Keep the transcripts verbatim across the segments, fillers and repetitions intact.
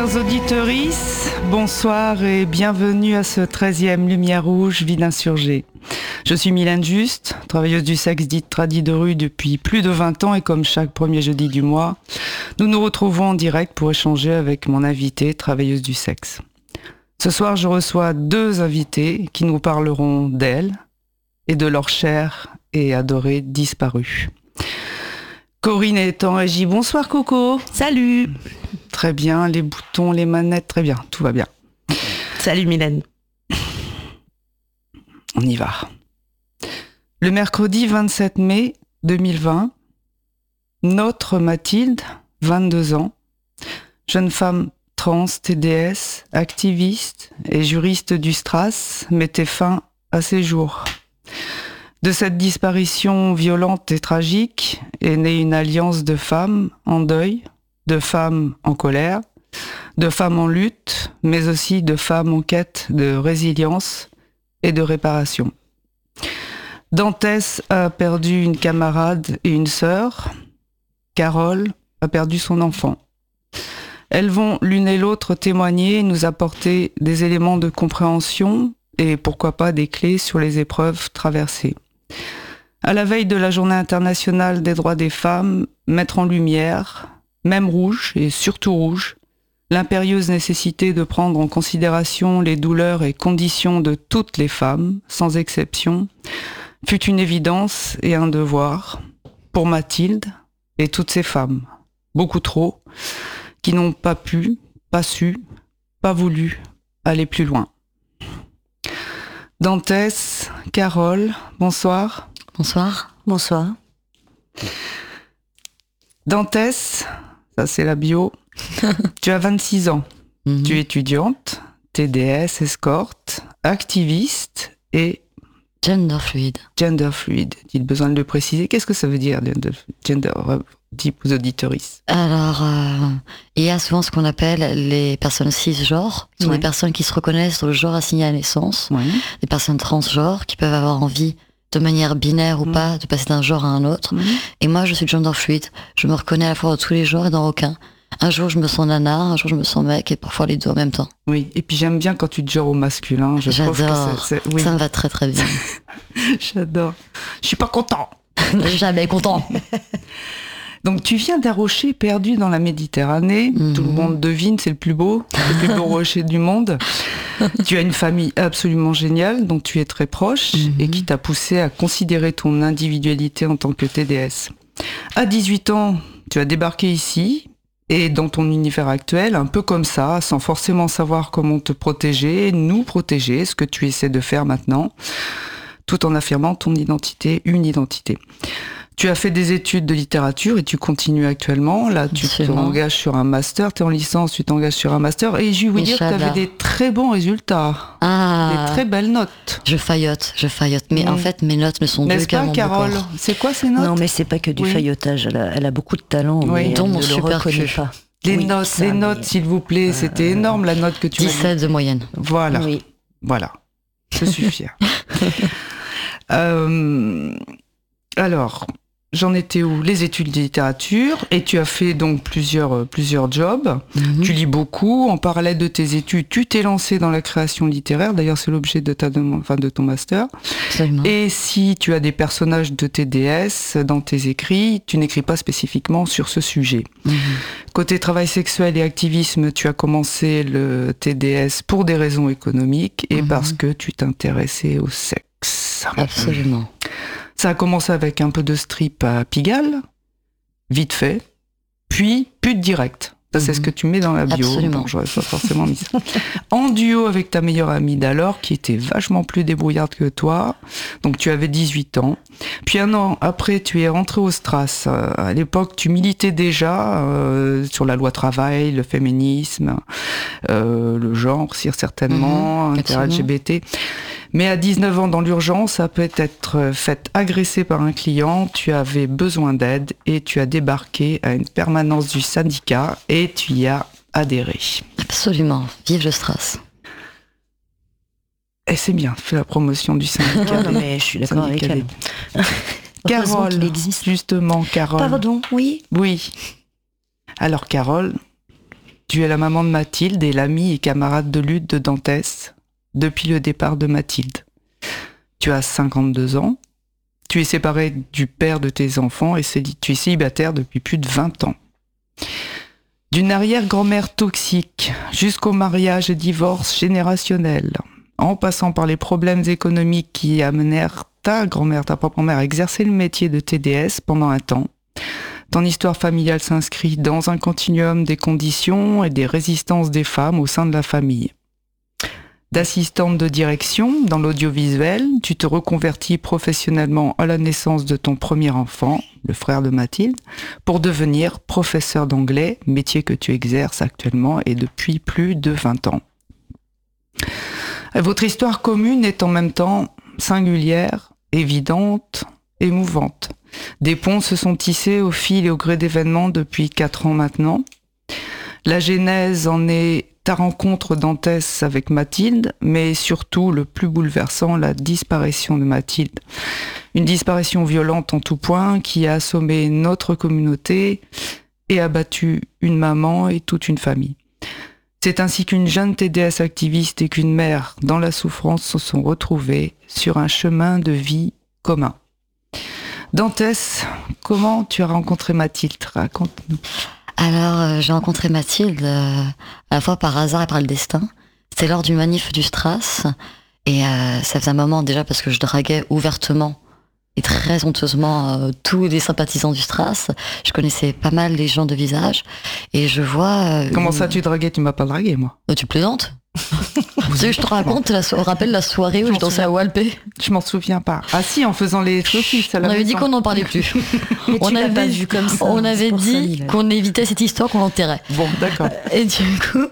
Chers auditrices, bonsoir et bienvenue à ce treizième Lumière Rouge, Vie d'insurgés. Je suis Mylène Juste, travailleuse du sexe dite tradie de rue depuis plus de vingt ans et comme chaque premier jeudi du mois, nous nous retrouvons en direct pour échanger avec mon invitée, travailleuse du sexe. Ce soir, je reçois deux invités qui nous parleront d'elles et de leur chère et adorée disparue. Corinne est en régie. Bonsoir Coco. Salut. Très bien, les boutons, les manettes, très bien, tout va bien. Salut Mylène. On y va. Le mercredi vingt-sept mai deux mille vingt, notre Mathilde, vingt-deux ans, jeune femme trans, T D S, activiste et juriste du Stras, mettait fin à ses jours. De cette disparition violente et tragique est née une alliance de femmes en deuil, de femmes en colère, de femmes en lutte, mais aussi de femmes en quête de résilience et de réparation. Dantès a perdu une camarade et une sœur. Carole a perdu son enfant. Elles vont l'une et l'autre témoigner et nous apporter des éléments de compréhension et pourquoi pas des clés sur les épreuves traversées. À la veille de la Journée internationale des droits des femmes, mettre en lumière, même rouge et surtout rouge, l'impérieuse nécessité de prendre en considération les douleurs et conditions de toutes les femmes, sans exception, fut une évidence et un devoir pour Mathilde et toutes ces femmes, beaucoup trop, qui n'ont pas pu, pas su, pas voulu aller plus loin. Dantès, Carole, bonsoir. Bonsoir. Bonsoir. Dantès, ça c'est la bio. Tu as vingt-six ans. Mm-hmm. Tu es étudiante, T D S, escorte, activiste et... Gender fluide. Gender fluide. Il a besoin de le préciser. Qu'est-ce que ça veut dire, gender, type aux auditrices? Alors, euh, il y a souvent ce qu'on appelle les personnes cisgenres, qui sont ouais. des personnes qui se reconnaissent dans le genre assigné à naissance, ouais. des personnes transgenres qui peuvent avoir envie, de manière binaire ou mmh. pas, de passer d'un genre à un autre. Mmh. Et moi, je suis gender fluide. Je me reconnais à la fois dans tous les genres et dans aucun. Un jour, je me sens nana, un jour, je me sens mec, et parfois les deux en même temps. Oui, et puis j'aime bien quand tu te genres au masculin. Je J'adore, trouve que c'est, c'est... Oui. Ça me va très très bien. J'adore. Je suis pas content. Jamais content. Donc tu viens d'un rocher perdu dans la Méditerranée. Mmh. Tout le monde devine, c'est le plus beau, le plus beau rocher du monde. Tu as une famille absolument géniale, dont tu es très proche, mmh. et qui t'a poussé à considérer ton individualité en tant que T D S. À dix-huit ans, tu as débarqué ici, et dans ton univers actuel, un peu comme ça, sans forcément savoir comment te protéger, nous protéger, ce que tu essaies de faire maintenant, tout en affirmant ton identité, une identité. Tu as fait des études de littérature et tu continues actuellement. Là, tu Absolument. t'engages sur un master. Tu es en licence, tu t'engages sur un master. Et je vais vous dire que tu avais des très bons résultats. Ah, des très belles notes. Je faillote, je faillote. Mais mmh. en fait, mes notes ne sont N'est-ce deux qu'à pas, mon Carole? corps. C'est quoi ces notes? Non, mais c'est pas que du oui. faillotage. Elle a, elle a beaucoup de talent, oui. mais dont elle mon ne le super reconnaît cul. pas. Les oui, notes, ça, les mais... notes, s'il vous plaît. Euh... C'était énorme, la note que tu m'as dit. dix-sept de moyenne. Voilà. Oui. Voilà. Je suis fière. euh, alors... J'en étais où? Les études de littérature, et tu as fait donc plusieurs, euh, plusieurs jobs. Mm-hmm. Tu lis beaucoup. En parallèle de tes études, tu t'es lancé dans la création littéraire. D'ailleurs, c'est l'objet de, ta, enfin, de ton master. Absolument. Et si tu as des personnages de T D S dans tes écrits, tu n'écris pas spécifiquement sur ce sujet. Mm-hmm. Côté travail sexuel et activisme, tu as commencé le T D S pour des raisons économiques et mm-hmm. parce que tu t'intéressais au sexe. Absolument. Ça a commencé avec un peu de strip à Pigalle, vite fait, puis plus de direct. Ça, c'est mmh. ce que tu mets dans la bio. Absolument. Bon, j'aurais pas forcément mis ça. En duo avec ta meilleure amie d'alors, qui était vachement plus débrouillarde que toi. Donc, tu avais dix-huit ans. Puis un an après, tu es rentré au Stras. À l'époque, tu militais déjà euh, sur la loi travail, le féminisme, euh, le genre, certainement, mmh, inter-L G B T. Mais à dix-neuf ans, dans l'urgence, ça peut être fait agresser par un client, tu avais besoin d'aide et tu as débarqué à une permanence du syndicat et tu y as adhéré. Absolument. Vive le Stras. Et c'est bien, fais la promotion du syndicat. Non, mais je suis d'accord avec elle. Carole, justement, Carole. Pardon, oui. Oui. Alors, Carole, tu es la maman de Mathilde et l'amie et camarade de lutte de Dantès depuis le départ de Mathilde. Tu as cinquante-deux ans, tu es séparée du père de tes enfants et tu es célibataire depuis plus de vingt ans. D'une arrière-grand-mère toxique jusqu'au mariage et divorce générationnel, en passant par les problèmes économiques qui amenèrent ta grand-mère, ta propre mère, à exercer le métier de T D S pendant un temps, ton histoire familiale s'inscrit dans un continuum des conditions et des résistances des femmes au sein de la famille. D'assistante de direction dans l'audiovisuel, tu te reconvertis professionnellement à la naissance de ton premier enfant, le frère de Mathilde, pour devenir professeur d'anglais, métier que tu exerces actuellement et depuis plus de vingt ans. Votre histoire commune est en même temps singulière, évidente, émouvante. Des ponts se sont tissés au fil et au gré d'événements depuis quatre ans maintenant. La genèse en est ta rencontre Dantès avec Mathilde, mais surtout le plus bouleversant, la disparition de Mathilde. Une disparition violente en tout point qui a assommé notre communauté et abattu une maman et toute une famille. C'est ainsi qu'une jeune T D S activiste et qu'une mère dans la souffrance se sont retrouvées sur un chemin de vie commun. Dantès, comment tu as rencontré Mathilde ? Raconte-nous. Alors, euh, j'ai rencontré Mathilde euh, à la fois par hasard et par le destin. C'était lors du manif du Stras. Et euh, ça faisait un moment déjà parce que je draguais ouvertement et très honteusement euh, tous les sympathisants du Stras. Je connaissais pas mal les gens de visage. Et je vois... Euh, Comment une... ça, tu draguais ? Tu m'as pas dragué, moi. Oh, tu plaisantes ? Tu sais, je te raconte, la so- on rappelle la soirée où je, je dansais à Walpé. Je m'en souviens pas. Ah si, en faisant les trucs, ça On avait dit qu'on n'en parlait plus. on avait, vu comme ça, on avait dit ça, qu'on évitait cette histoire, qu'on l'enterrait. Bon, d'accord. Et du coup,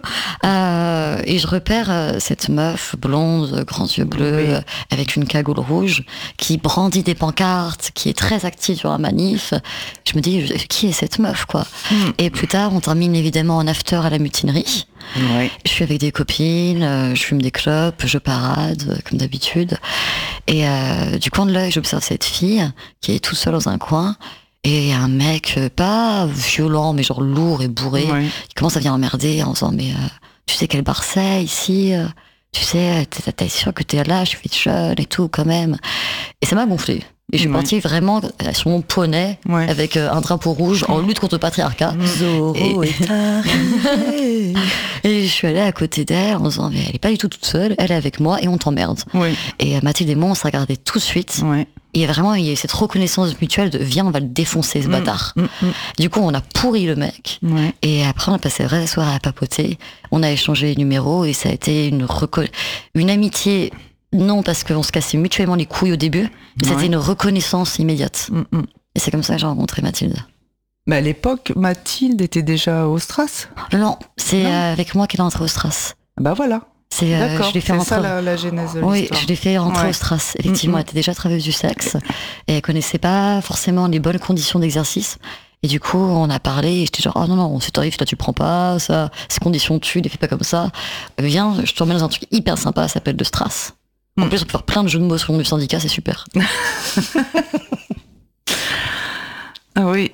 euh, et je repère euh, cette meuf blonde, grands yeux bleus, oui. euh, avec une cagoule rouge, qui brandit des pancartes, qui est très active sur un manif. Je me dis, qui est cette meuf, quoi ? mm. Et plus tard, on termine évidemment en after à la mutinerie. Ouais. Je suis avec des copines, euh, je fume des clopes, je parade, euh, comme d'habitude. Et euh, du coin de l'œil, j'observe cette fille qui est toute seule dans un coin. Et il y a un mec, euh, pas violent, mais genre lourd et bourré, ouais. qui commence à venir emmerder en disant « Mais euh, tu sais quel bar c'est ici euh, Tu sais, t'es, t'es sûr que t'es là, je suis jeune et tout quand même. » Et ça m'a gonflé. Et je suis ouais. partie vraiment sur mon poney, ouais. avec euh, un drapeau rouge, en lutte contre le patriarcat. Zorro et... est arrivé. Et je suis allée à côté d'elle en disant, mais elle est pas du tout toute seule, elle est avec moi et on t'emmerde. Oui. Et euh, Mathilde et moi, on s'est regardé tout de suite. Ouais. Et vraiment, il y a cette reconnaissance mutuelle de, viens, on va le défoncer, ce mmh, bâtard. Mmh, mmh. Du coup, on a pourri le mec. Ouais. Et après, on a passé la vraie soirée à papoter. On a échangé les numéros et ça a été une, reco- une amitié... Non, parce qu'on se cassait mutuellement les couilles au début, mais ouais. c'était une reconnaissance immédiate. Mm-mm. Et c'est comme ça que j'ai rencontré Mathilde. Mais à l'époque, Mathilde était déjà au Stras ? Non, c'est non. Euh, avec moi qu'elle est entrée au Stras. Bah voilà. C'est, euh, D'accord, je l'ai fait c'est rentrer... ça la, la genèse de oui, l'histoire. je l'ai fait rentrer ouais. au Stras. Effectivement, mm-hmm. elle était déjà travailleuse du sexe et elle connaissait pas forcément les bonnes conditions d'exercice. Et du coup, on a parlé et j'étais genre, oh non, non, c'est tarif, là tu prends pas, ça, ces conditions tu les fais pas comme ça. Viens, je te remets dans un truc hyper sympa, ça s'appelle le Stras. En plus, on peut faire plein de jeux de mots sur le nom du syndicat, c'est super. Ah oui.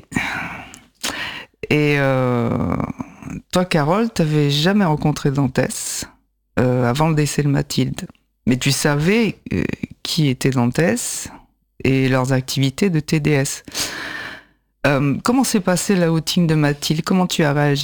Et euh, toi, Carole, t'avais jamais rencontré Dantès euh, avant le décès de Mathilde. Mais tu savais euh, qui était Dantès et leurs activités de T D S. Euh, comment s'est passé l'outing de Mathilde ? Comment tu as réagi ?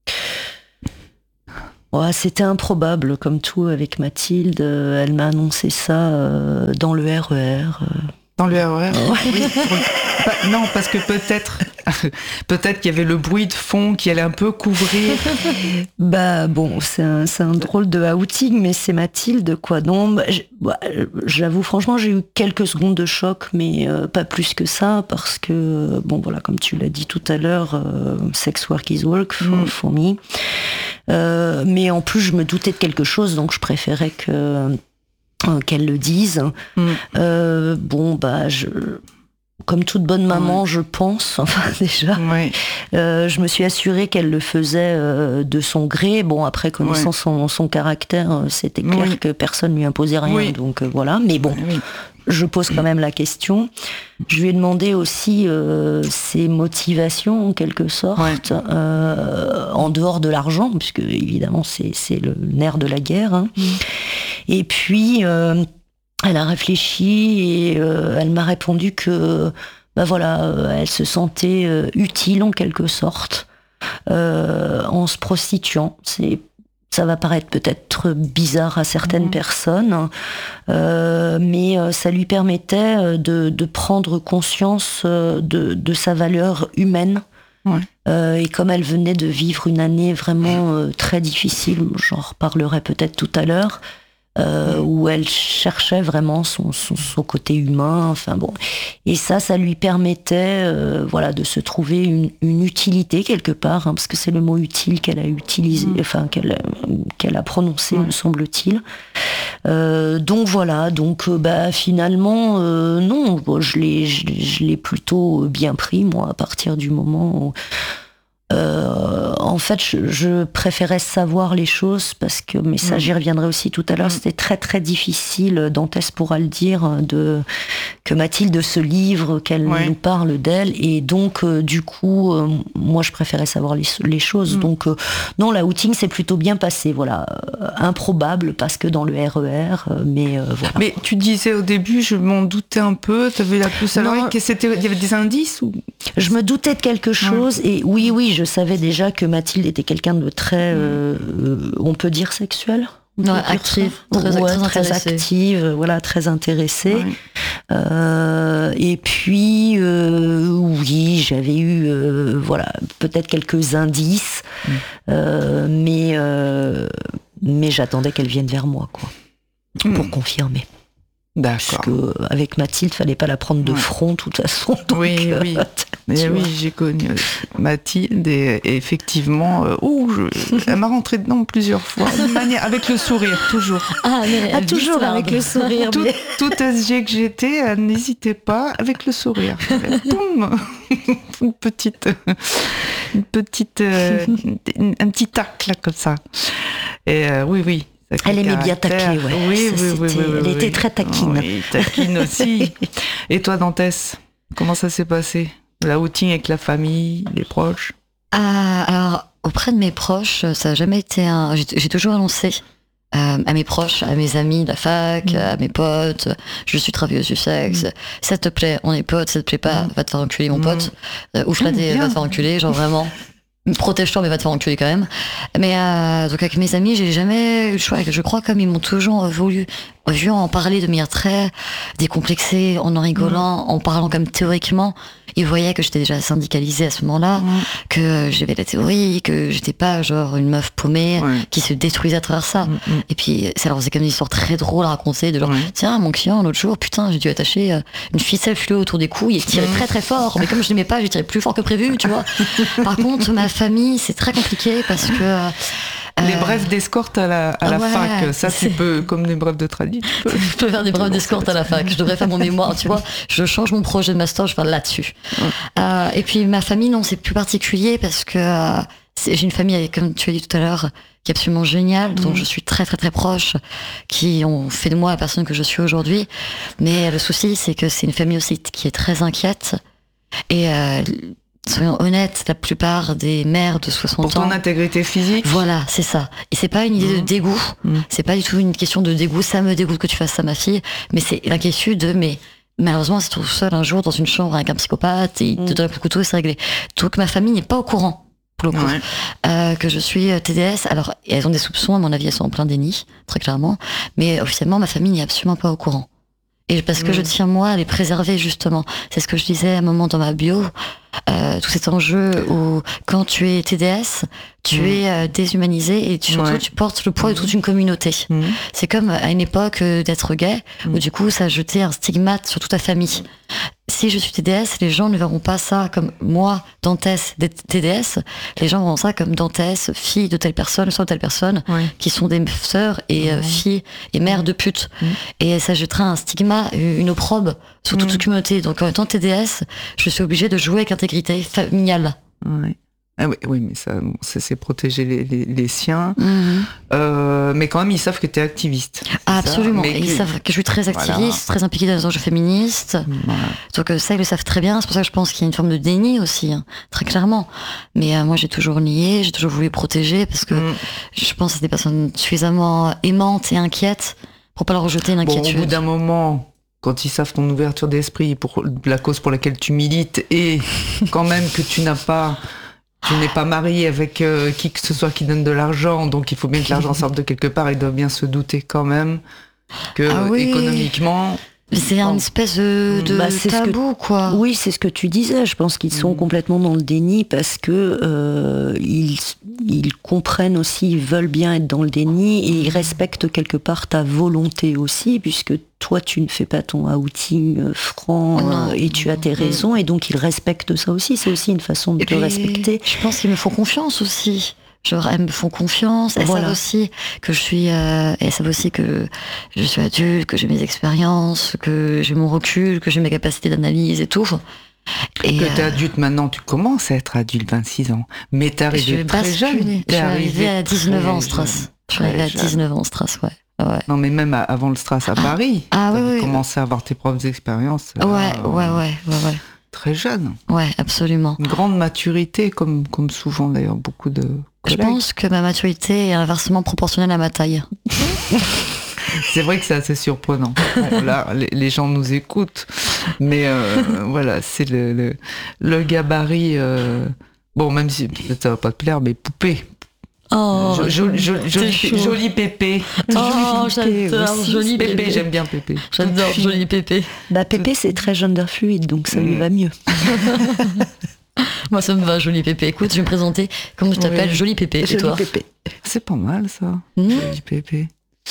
Ouais, c'était improbable, comme tout avec Mathilde. Euh, elle m'a annoncé ça euh, dans le R E R. Euh. Dans le R E R ? Ouais. Oui, pour... Non, parce que peut-être, peut-être qu'il y avait le bruit de fond qui allait un peu couvrir. Bah bon, c'est un, c'est un drôle de outing, mais c'est Mathilde, quoi. Donc, bah, j'avoue, franchement, j'ai eu quelques secondes de choc, mais euh, pas plus que ça, parce que, bon, voilà, comme tu l'as dit tout à l'heure, euh, sex work is work for, mm. for me. Euh, mais en plus, je me doutais de quelque chose, donc je préférais que euh, qu'elle le dise. Mm. Euh, bon, bah, je, comme toute bonne maman, ouais. je pense, enfin déjà, ouais. euh, je me suis assurée qu'elle le faisait euh, de son gré. Bon, après, connaissant ouais. son, son caractère, c'était clair oui. que personne lui imposait rien, oui. donc euh, voilà. Mais bon. Oui. je pose quand même la question. Je lui ai demandé aussi euh, ses motivations en quelque sorte, ouais. euh, en dehors de l'argent, puisque évidemment c'est, c'est le nerf de la guerre. Hein. Mmh. Et puis euh, elle a réfléchi et euh, elle m'a répondu que bah voilà, euh, elle se sentait euh, utile en quelque sorte euh, en se prostituant. C'est Ça va paraître peut-être bizarre à certaines mmh. personnes, euh, mais euh, ça lui permettait de, de prendre conscience de, de sa valeur humaine. Ouais. Euh, et comme elle venait de vivre une année vraiment euh, très difficile, j'en reparlerai peut-être tout à l'heure, euh, où elle cherchait vraiment son, son, son côté humain, enfin bon. Et ça, ça lui permettait, euh, voilà, de se trouver une, une utilité quelque part, hein, parce que c'est le mot utile qu'elle a utilisé, mmh. enfin qu'elle, qu'elle a prononcé, mmh. me semble-t-il. Euh, donc voilà, donc euh, bah finalement, euh, non, bon, je l'ai, je, je l'ai plutôt bien pris moi à partir du moment où. Euh, en fait, je, je préférais savoir les choses parce que, mais ça, mmh. j'y reviendrai aussi tout à l'heure. Mmh. C'était très très difficile, Dantès pourra le dire, de que Mathilde se livre, qu'elle ouais. nous parle d'elle, et donc euh, du coup, euh, moi, je préférais savoir les, les choses. Mmh. Donc euh, non, la outing s'est plutôt bien passé. Voilà, euh, improbable parce que dans le R E R, euh, mais euh, voilà. Mais tu disais au début, je m'en doutais un peu. T'avais la puce à l'oreille. Que c'était, il y avait des indices ou je me doutais de quelque chose, ouais. et oui, oui. Je savais déjà que Mathilde était quelqu'un de très, euh, on peut dire sexuel, ouais, active, très, ouais, très, très active, voilà, très intéressée. Ouais. Euh, et puis, euh, oui, j'avais eu, euh, voilà, peut-être quelques indices, mm. euh, mais euh, mais j'attendais qu'elle vienne vers moi, quoi, mm. pour confirmer. D'accord. Parce qu'avec Mathilde, fallait pas la prendre de ouais. front, de toute façon. Donc, oui, oui. Euh, mais oui, j'ai connu Mathilde et, et effectivement, euh, oh, je, elle m'a rentré dedans plusieurs fois, de manière, avec le sourire, toujours. Ah, mais ah, toujours avec le sourire. Tout, mais... tout S G que j'étais, elle n'hésitait pas avec le sourire. Boum, une petite, une petite, euh, un petit tac là comme ça. Et euh, oui, oui. Elle aimait bien taquer, ouais. Oui, oui, oui, oui, Elle oui, était oui. très taquine. Oui, taquine aussi. Et toi, Dantès, comment ça s'est passé? La outing avec la famille, les proches? Ah, alors, auprès de mes proches, ça n'a jamais été un... J'ai, j'ai toujours annoncé euh, à mes proches, à mes amis de la fac, mmh. à mes potes, je suis travailleuse du sexe. Mmh. Ça te plaît, on est potes, ça te plaît pas, mmh. va te faire enculer, mon pote. Mmh. Euh, ouf là, mmh, va te faire enculer, genre vraiment... Protège-toi, mais va te faire enculer quand même. Mais euh, donc avec mes amis, j'ai jamais eu le choix. Je crois comme ils m'ont toujours voulu, vu en parler de manière très décomplexée, en en rigolant, mmh. en parlant comme théoriquement. Ils voyaient que j'étais déjà syndicalisée à ce moment-là, mmh. que j'avais la théorie, que j'étais pas genre une meuf paumée ouais. qui se détruisait à travers ça. Mmh. Et puis ça leur faisait comme une histoire très drôle à raconter, de genre ouais. tiens mon client l'autre jour, putain j'ai dû attacher une ficelle fluo autour des couilles et tirer mmh. très très fort. Mais comme je l'aimais pas, j'ai tiré plus fort que prévu, tu vois. Par contre ma famille c'est très compliqué parce que euh, les brefs d'escorte à la, à la ouais, fac, ça c'est... tu peux, comme des brefs de tradit, tu peux. Je peux faire des brefs d'escorte à la fac, je devrais faire mon mémoire, tu vois. Je change mon projet de master, je vais faire là-dessus. Ouais. Euh, et puis ma famille, non, c'est plus particulier parce que euh, c'est, j'ai une famille, comme tu as dit tout à l'heure, qui est absolument géniale, dont mmh. je suis très très très proche, qui ont fait de moi la personne que je suis aujourd'hui. Mais le souci, c'est que c'est une famille aussi qui est très inquiète. Et... Euh, soyons honnêtes, la plupart des mères de soixante ans... Pour ton intégrité physique. Voilà, c'est ça. Et c'est pas une idée mmh. de dégoût. Mmh. C'est pas du tout une question de dégoût. Ça me dégoûte que tu fasses ça, ma fille. Mais c'est l'inquiétude de... Mais malheureusement, elle se trouve seule un jour dans une chambre avec un psychopathe et il te donne le couteau et c'est réglé. Donc ma famille n'est pas au courant, pour le coup, ouais. euh, que je suis T D S. Alors, elles ont des soupçons, à mon avis, elles sont en plein déni, très clairement. Mais officiellement, ma famille n'est absolument pas au courant. Et parce que mmh. je tiens, moi, à les préserver, justement. C'est ce que je disais à un moment dans ma bio. Euh, tout cet enjeu où, quand tu es T D S, tu mmh. es euh, déshumanisé et tu, surtout, ouais. tu portes le poids mmh. de toute une communauté. Mmh. C'est comme à une époque euh, d'être gay, mmh. où du coup, ça jetait un stigmate sur toute ta famille. Si je suis T D S, les gens ne verront pas ça comme moi, Dantès, T D S. Les gens verront ça comme Dantès, fille de telle personne, soit de telle personne, ouais. qui sont des sœurs et euh, filles et mères de pute. Mmh. Et ça jettera un stigma, une opprobre sur toute mmh. une communauté. Donc en étant T D S, je suis obligée de jouer avec intégrité familiale. Ouais. Ah oui, oui, mais ça, bon, ça c'est protéger les, les, les siens. Mmh. Euh, mais quand même, ils savent que tu es activiste. Ah, absolument. Et que... ils savent que je suis très activiste, voilà. Très impliquée dans les enjeux féministes. Voilà. Donc ça, ils le savent très bien. C'est pour ça que je pense qu'il y a une forme de déni aussi, hein, très clairement. Mais euh, moi, j'ai toujours nié, j'ai toujours voulu protéger parce que mmh. je pense que c'est des personnes suffisamment aimantes et inquiètes pour pas leur rejeter une inquiétude. Bon, au bout d'un moment... Quand ils savent ton ouverture d'esprit pour la cause pour laquelle tu milites et quand même que tu n'as pas, tu n'es pas marié avec euh, qui que ce soit qui donne de l'argent, donc il faut bien que l'argent sorte de quelque part, ils doivent bien se douter quand même que ah oui. économiquement... C'est une espèce de, de bah, tabou, que, quoi. Oui, c'est ce que tu disais. Je pense qu'ils sont mmh. complètement dans le déni parce que euh, ils, ils comprennent aussi, ils veulent bien être dans le déni et ils respectent quelque part ta volonté aussi, puisque toi, tu ne fais pas ton outing franc oh et tu as tes raisons, et donc ils respectent ça aussi. C'est aussi une façon de et te puis, respecter. Je pense qu'ils me font confiance aussi. Genre, elles me font confiance, elles voilà. savent aussi que je suis, euh, elles savent aussi que je suis adulte, que j'ai mes expériences, que j'ai mon recul, que j'ai mes capacités d'analyse et tout. Et que t'es euh... adulte maintenant, tu commences à être adulte, vingt-six ans. Mais t'es arrivée très jeune. Je suis arrivée à dix-neuf ans en Strass. Je suis arrivée à dix-neuf ans en Strass, ouais. ouais. Non, mais même avant le Strass à Paris, ah, t'as oui, oui. commencé à avoir tes propres expériences. Ouais, euh, ouais, ouais, ouais, ouais. Très jeune. Ouais, absolument. Une grande maturité, comme, comme souvent d'ailleurs beaucoup de collègues. Je pense que ma maturité est inversement proportionnelle à ma taille. C'est vrai que c'est assez surprenant. Là, les, les gens nous écoutent, mais euh, voilà, c'est le, le, le gabarit. Euh, bon, même si peut-être ça va pas te plaire, mais poupée. Oh, joli, joli, joli, joli Pépé. Oh, j'adore joli Pépé. Pépé, j'aime bien Pépé. J'adore joli Pépé. Bah Pépé, c'est très gender fluide, donc ça mmh. lui va mieux. Moi, ça me va, joli Pépé. Écoute, je vais me présenter. Comment tu t'appelles? Oui. Joli Pépé. Joli et toi Pépé. C'est pas mal ça. Mmh. Joli Pépé.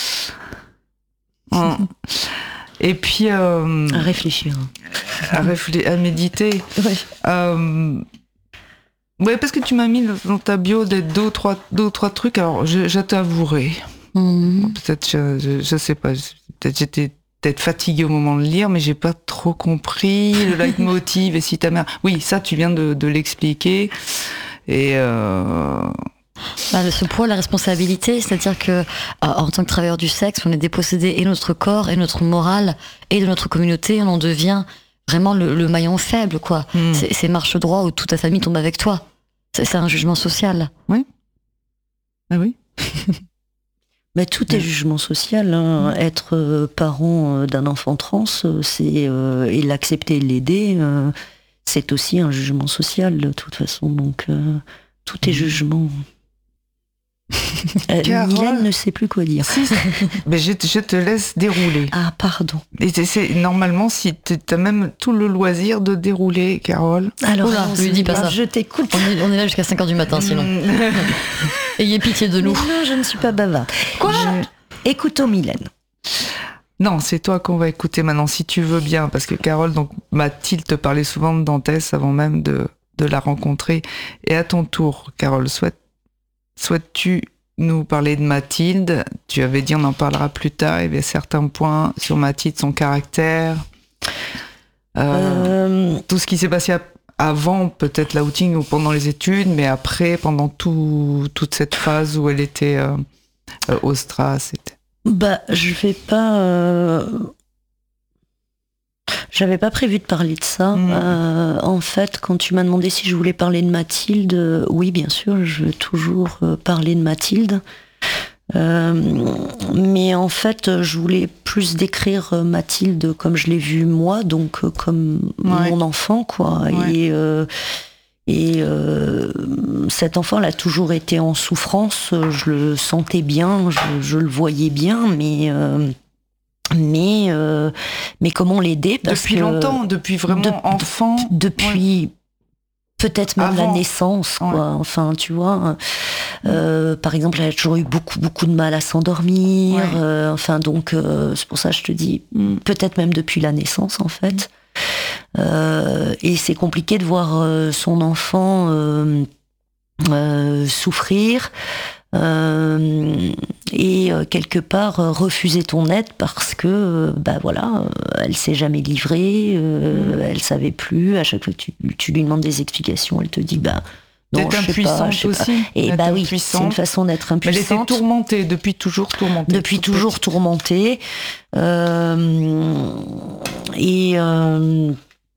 Oh. Et puis euh, à réfléchir, à, réfl- à méditer. Oui. Euh, Ouais, parce que tu m'as mis dans ta bio des deux ou trois, deux ou trois trucs. Alors, je, je t'avouerai. Mmh. Peut-être, je, je, je sais pas. Peut-être j'étais peut-être fatiguée au moment de lire, mais j'ai pas trop compris le leitmotiv. Et si ta mère, oui, ça, tu viens de, de l'expliquer. Et euh... bah, ce poids, la responsabilité, c'est-à-dire que, en tant que travailleur du sexe, on est dépossédé et notre corps et notre morale et de notre communauté, on en devient vraiment le, le maillon faible, quoi. Mmh. C'est, c'est marche droit où toute ta famille tombe avec toi. C'est, c'est un jugement social. Oui. Ah oui. Mais tout est jugement social. Hein. Mmh. Être euh, parent euh, d'un enfant trans, euh, c'est euh, et l'accepter et l'aider, euh, c'est aussi un jugement social de toute façon. Donc euh, tout est mmh. jugement. Euh, Mylène ne sait plus quoi dire. Si, mais je, je te laisse dérouler. Ah, pardon. Et c'est, c'est normalement, si t'as même tout le loisir de dérouler, Carole. Alors, Oula, je lui dis pas ça. Je t'écoute. On est, on est là jusqu'à cinq heures du matin, sinon. Ayez pitié de nous. Mais non, je ne suis pas bavarde. Quoi je... Écoutons Mylène. Non, c'est toi qu'on va écouter maintenant, si tu veux bien, parce que Carole, donc Mathilde te parlait souvent de Dantès avant même de, de la rencontrer. Et à ton tour, Carole, souhaite Souhaites-tu nous parler de Mathilde? Tu avais dit on en parlera plus tard. Il y avait certains points sur Mathilde, son caractère, euh, euh... tout ce qui s'est passé avant, peut-être l'outing ou pendant les études, mais après, pendant tout, toute cette phase où elle était euh, euh, au Strass. C'était... Bah, je vais pas. Euh... J'avais pas prévu de parler de ça. Mmh. Euh, en fait, quand tu m'as demandé si je voulais parler de Mathilde, euh, oui, bien sûr, je veux toujours euh, parler de Mathilde. Euh, mais en fait, je voulais plus décrire Mathilde comme je l'ai vue moi, donc euh, comme ouais. mon enfant, quoi. Ouais. Et, euh, et euh, cet enfant, elle a toujours été en souffrance. Je le sentais bien, je, je le voyais bien, mais... Euh, Mais, euh, mais comment l'aider parce Depuis que, longtemps, depuis vraiment de, enfant Depuis ouais. peut-être même Avant. la naissance, quoi. Ouais. Enfin, tu vois. Euh, par exemple, elle a toujours eu beaucoup, beaucoup de mal à s'endormir. Ouais. Euh, enfin, donc, euh, c'est pour ça que je te dis, mm. peut-être même depuis la naissance, en fait. Mm. Euh, et c'est compliqué de voir euh, son enfant euh, euh, souffrir. Euh, et euh, quelque part euh, refuser ton aide parce que euh, bah voilà, euh, elle s'est jamais livrée, euh, mmh. elle savait plus. À chaque fois que tu, tu lui demandes des explications, elle te dit bah D'être impuissante pas, aussi. Et bah oui, c'est une façon d'être impuissante. Elle était tourmentée, depuis toujours tourmentée. Depuis toujours petite. tourmentée. Euh, et euh,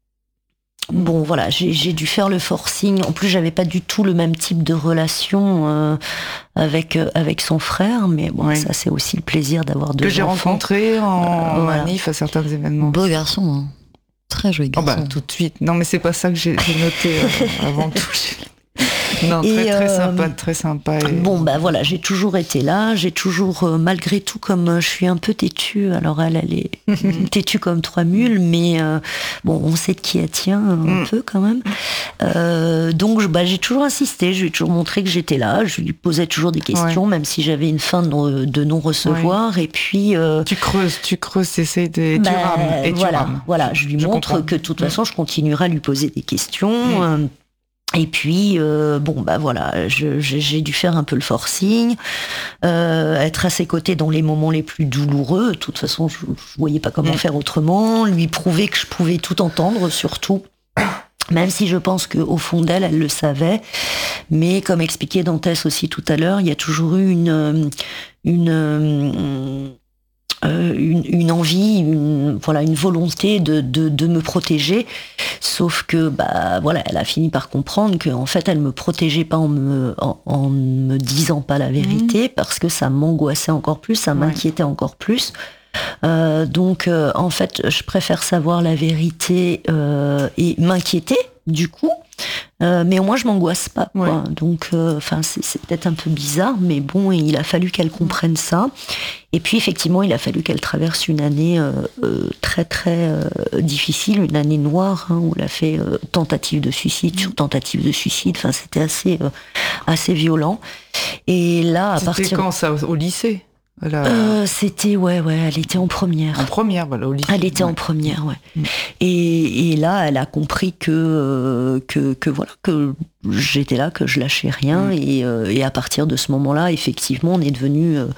bon, voilà, j'ai, j'ai dû faire le forcing. En plus, j'avais pas du tout le même type de relation euh, avec euh, avec son frère, mais bon, oui. ça c'est aussi le plaisir d'avoir deux que j'ai enfants. rencontré en euh, voilà. manif à certains événements. Beau garçon. Hein. Très joli garçon. Oh bah, tout de suite. Non, mais c'est pas ça que j'ai, j'ai noté euh, avant tout. Non, très, et très euh, sympa, très sympa. Et... Bon, bah voilà, j'ai toujours été là, j'ai toujours, euh, malgré tout, comme euh, je suis un peu têtue, alors elle, elle est têtue comme trois mules, mais euh, bon, on sait de qui elle tient un mm. peu quand même. Euh, donc, bah, j'ai toujours insisté, je lui ai toujours montré que j'étais là, je lui posais toujours des questions, ouais. même si j'avais une fin de, de non-recevoir, ouais. et puis... Euh, tu creuses, tu creuses, t'essayes de... Bah, tu rames, et voilà, tu rames. Voilà, je lui je montre comprends. que de toute façon, je continuerai à lui poser des questions... Mm. Euh, Et puis, euh, bon, bah voilà, je, je, j'ai dû faire un peu le forcing, euh, être à ses côtés dans les moments les plus douloureux. De toute façon, je ne voyais pas comment mmh. faire autrement. Lui prouver que je pouvais tout entendre, surtout. Même si je pense qu'au fond d'elle, elle le savait. Mais comme expliqué dans Tess aussi tout à l'heure, il y a toujours eu une... une Euh, une, une envie, une, voilà, une volonté de, de, de me protéger, sauf que bah voilà, elle a fini par comprendre que en fait elle me protégeait pas en me en, en me disant pas la vérité, mmh. parce que ça m'angoissait encore plus, ça m'inquiétait ouais. encore plus. Euh, donc euh, en fait, je préfère savoir la vérité euh, et m'inquiéter du coup. Euh, mais au moins je m'angoisse pas quoi. Ouais. Donc enfin euh, c'est, c'est peut-être un peu bizarre, mais bon, il a fallu qu'elle comprenne ça. Et puis effectivement il a fallu qu'elle traverse une année euh, euh, très très euh, difficile, une année noire, hein, où elle a fait euh, tentative de suicide sur tentative de suicide. Enfin c'était assez euh, assez violent. Et là à c'était partir quand ça, au lycée? La... Euh, c'était ouais ouais elle était en première en première voilà au lycée elle était ouais. en première ouais mmh. et, et là elle a compris que euh, que que voilà que j'étais là, que je lâchais rien mmh. et, euh, et à partir de ce moment-là effectivement on est devenus euh,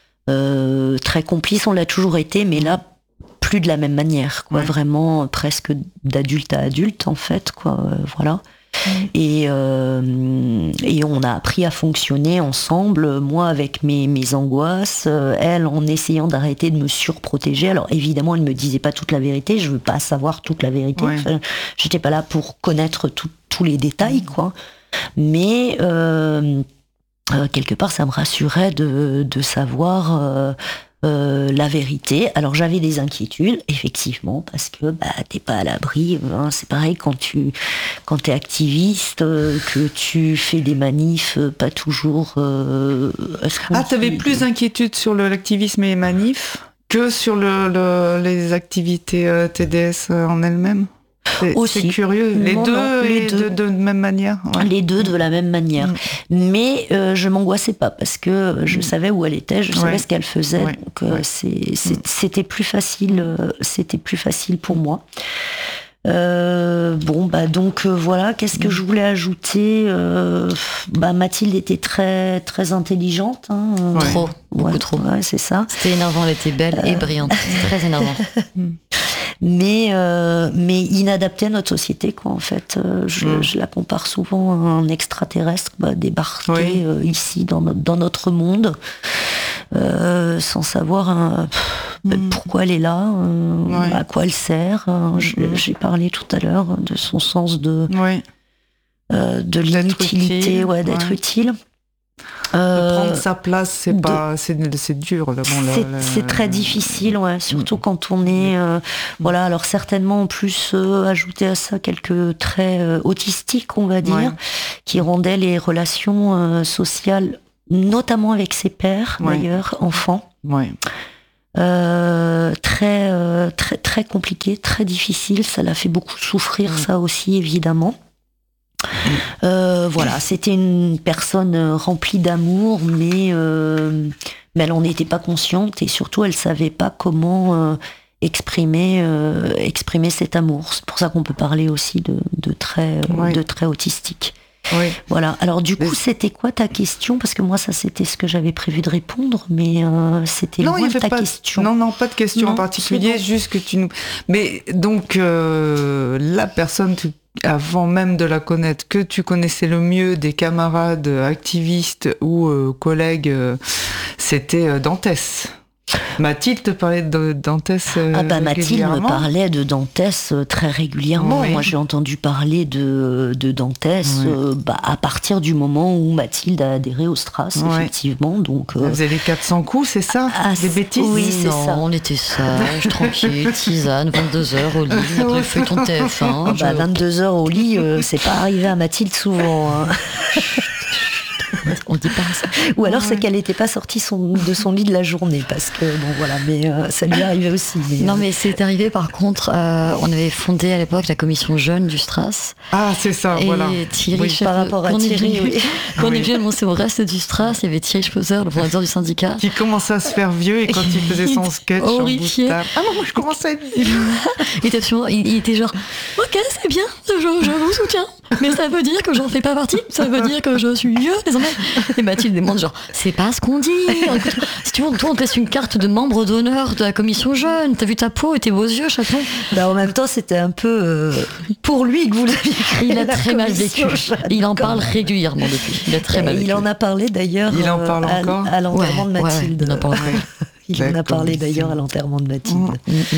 euh, très complices, on l'a toujours été, mais là plus de la même manière quoi, ouais. vraiment presque d'adulte à adulte en fait quoi, euh, voilà. Et, euh, et on a appris à fonctionner ensemble, moi avec mes, mes angoisses, elle en essayant d'arrêter de me surprotéger. Alors évidemment, elle ne me disait pas toute la vérité, je ne veux pas savoir toute la vérité, ouais. enfin, j'étais pas là pour connaître tout, tous les détails, quoi. Mais euh, euh, quelque part, ça me rassurait de, de savoir... Euh, Euh, la vérité. Alors j'avais des inquiétudes, effectivement, parce que bah t'es pas à l'abri. Hein, c'est pareil quand tu quand t'es activiste, euh, que tu fais des manifs, euh, pas toujours. Euh, ah, t'avais dit... plus d'inquiétudes sur le, l'activisme et les manifs que sur le, le, les activités euh, T D S en elles-mêmes. C'est, aussi. C'est curieux. Les non, deux, non, les et deux. De, de même manière. Ouais. Les deux de la même manière. Mmh. Mais euh, je m'angoissais pas parce que je mmh. savais où elle était, je savais ouais. ce qu'elle faisait. Ouais. Donc euh, ouais. c'est, c'est, mmh. c'était plus facile. Euh, c'était plus facile pour moi. Euh, bon bah donc euh, voilà. Qu'est-ce que je voulais ajouter euh, Bah Mathilde était très très intelligente. Hein, ouais. Trop, beaucoup ouais, trop. Ouais, c'est ça. C'était énervant. Elle était belle euh... et brillante. C'était très énervant. mais euh, mais inadaptée à notre société quoi en fait. Euh, je, mmh. je la compare souvent à un extraterrestre bah, débarqué oui. euh, ici dans notre, dans notre monde euh, sans savoir hein, mmh. pourquoi elle est là, euh, ouais. à quoi elle sert. Hein. Je, mmh. J'ai parlé tout à l'heure de son sens de oui. euh, de l'inutilité, utile, ouais, d'être ouais. utile. Euh, de prendre sa place, c'est de, pas, c'est, c'est dur. Là, bon, c'est, là, là, c'est très difficile, ouais. Surtout mmh. quand on est, euh, mmh. voilà. Alors certainement en plus euh, ajouter à ça quelques traits euh, autistiques, on va dire, ouais. qui rendaient les relations euh, sociales, notamment avec ses pairs, ouais. d'ailleurs, enfants, ouais. euh, très, euh, très, très compliquées, très difficiles. Ça l'a fait beaucoup souffrir, mmh. ça aussi, évidemment. Euh, voilà, c'était une personne remplie d'amour, mais, euh, mais elle n'en était pas consciente et surtout elle savait pas comment euh, exprimer, euh, exprimer cet amour. C'est pour ça qu'on peut parler aussi de, de traits, oui. de traits autistiques. Oui. Voilà. Alors du coup, mais... c'était quoi ta question ? Parce que moi, ça c'était ce que j'avais prévu de répondre, mais euh, c'était non, loin de ta pas question. De... Non, non, pas de question non, en particulier, juste que tu nous. Mais donc euh, la personne. Tu... avant même de la connaître, que tu connaissais le mieux des camarades activistes ou euh, collègues, euh, c'était euh, Dantès. Mathilde te parlait de Dantès euh, Ah bah Mathilde me parlait de Dantès euh, très régulièrement. Oui. Moi j'ai entendu parler de, de Dantès oui. euh, bah, à partir du moment où Mathilde a adhéré au Stras, oui. effectivement. Donc, euh... Vous avez les quatre cents coups, c'est ça ah, des bêtises Oui, c'est non, ça. On était sages, tranquille, tisane, vingt-deux heures au lit, après feuilleton T F un. Ah bah, je... vingt-deux heures au lit, euh, c'est pas arrivé à Mathilde souvent. Hein. On dit pas ça. Ou alors ouais. c'est qu'elle n'était pas sortie son, de son lit de la journée, parce que bon voilà, mais euh, ça lui arrivait aussi. Mais, non euh... mais c'est arrivé par contre, euh, on avait fondé à l'époque la commission jeune du Stras. Ah c'est ça, et voilà. Thierry, oui, par rapport à quand Thierry, on est, oui. Quand on est venu annoncer au reste du Stras, il y avait Thierry Schposer, le fondateur du syndicat. Qui commençait à se faire vieux et quand il faisait son sketch. Horrifié. Ah non, moi je commençais à être vieux. il, était toujours, il, il était genre, ok c'est bien, je, je vous soutiens. Mais ça veut dire que j'en fais pas partie, ça veut dire que je suis vieux désormais. Et Mathilde demande genre, c'est pas ce qu'on dit. Si tu veux, toi on te laisse une carte de membre d'honneur de la commission jeune, t'as vu ta peau et tes beaux yeux, chaton. Bah, en même temps c'était un peu euh, pour lui que vous l'aviez créé. Il a très mal vécu. Il en parle régulièrement depuis. Il a très mal vécu. Il en a parlé d'ailleurs il en parle à, encore à l'enterrement ouais, de Mathilde. Ouais, il en, parle il en a parlé d'ailleurs à l'enterrement de Mathilde. Mmh, mmh.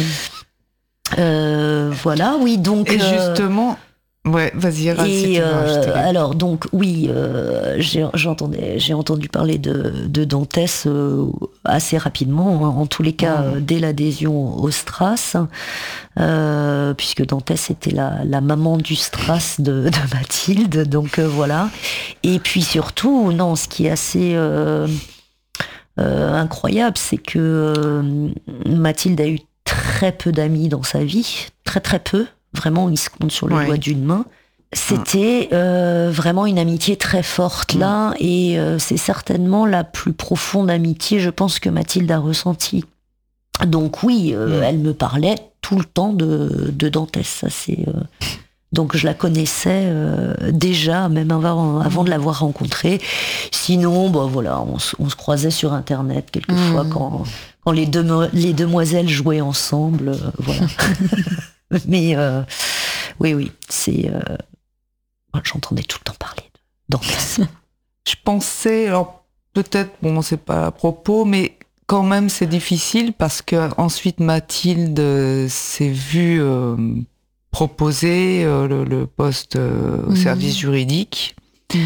Euh, voilà, oui donc. Et justement. Ouais, vas-y, Raz, et si tu euh, veux, alors donc oui, euh, j'ai, j'entendais, j'ai entendu parler de, de Dantès euh, assez rapidement, hein, en tous les cas mmh. dès l'adhésion au Stras, euh, puisque Dantès était la, la maman du Stras de, de Mathilde, donc euh, voilà. Et puis surtout, non, ce qui est assez euh, euh, incroyable, c'est que euh, Mathilde a eu très peu d'amis dans sa vie, très très peu. Vraiment, il se compte sur le ouais. doigt d'une main. C'était euh, vraiment une amitié très forte là, et euh, c'est certainement la plus profonde amitié, je pense, que Mathilde a ressentie. Donc oui, euh, mmh. elle me parlait tout le temps de, de Dantès. Ça, c'est, euh... donc je la connaissais euh, déjà, même avant, avant de l'avoir rencontrée. Sinon, bah, voilà, on, on se croisait sur Internet quelquefois mmh. quand, quand les, demo- les demoiselles jouaient ensemble. Euh, voilà. Mais euh, oui, oui, c'est. Euh, j'entendais tout le temps parler de Dantès. Je pensais, alors peut-être, bon, c'est pas à propos, mais quand même c'est difficile parce que ensuite Mathilde euh, s'est vue euh, proposer euh, le, le poste euh, au mmh. service juridique. Mmh.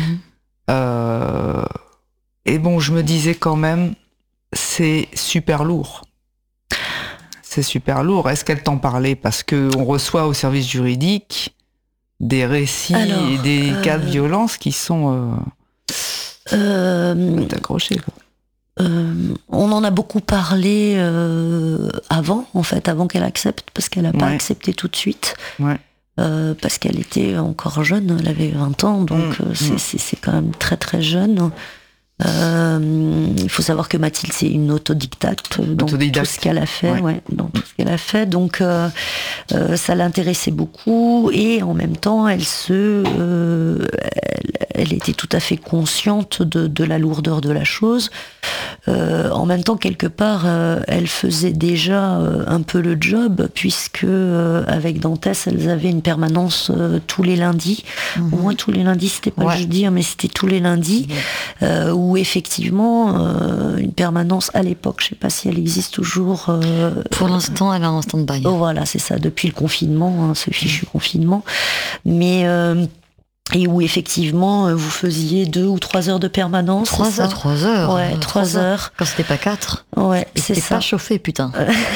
Euh, et bon, je me disais quand même, c'est super lourd. C'est super lourd. Est-ce qu'elle t'en parlait? Parce qu'on reçoit au service juridique des récits Alors, et des euh... cas de violence qui sont euh... Euh... accrochés. Euh, on en a beaucoup parlé euh, avant, en fait, avant qu'elle accepte, parce qu'elle n'a pas ouais. accepté tout de suite. Ouais. Euh, parce qu'elle était encore jeune, elle avait vingt ans, donc mmh, c'est, mmh. c'est, c'est quand même très très jeune. Euh, il faut savoir que Mathilde c'est une autodidacte dans Autodidacte. tout ce qu'elle a fait, ouais. Ouais, dans tout ce qu'elle a fait. Donc euh, euh, ça l'intéressait beaucoup et en même temps elle se, euh, elle, elle était tout à fait consciente de, de la lourdeur de la chose. Euh, en même temps quelque part euh, elle faisait déjà euh, un peu le job puisque euh, avec Dantès elles avaient une permanence euh, tous les lundis. Mmh. Au moins tous les lundis, c'était pas ouais. le jeudi, mais c'était tous les lundis. Mmh. Euh, où effectivement euh, une permanence à l'époque, je sais pas si elle existe toujours. Euh, Pour l'instant, elle est en stand-by. Oh, voilà, c'est ça, depuis le confinement, hein, ce fichu confinement. Mais euh, et où effectivement vous faisiez deux ou trois heures de permanence. Trois heures, trois heures. Ouais, trois heures. Quand c'était pas quatre. Ouais, c'est ça. C'était pas chauffé, putain.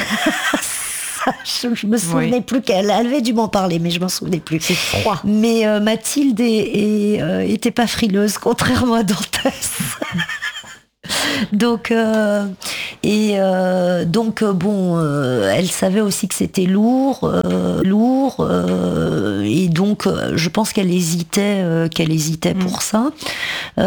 Je, je me souvenais oui. plus qu'elle avait dû m'en parler, mais je m'en souvenais plus. C'est froid. Mais euh, Mathilde est, est, euh, était pas frileuse, contrairement à Dantès. donc euh, et euh, donc bon, euh, elle savait aussi que c'était lourd, euh, lourd, euh, et donc je pense qu'elle hésitait, euh, qu'elle hésitait mmh. pour ça.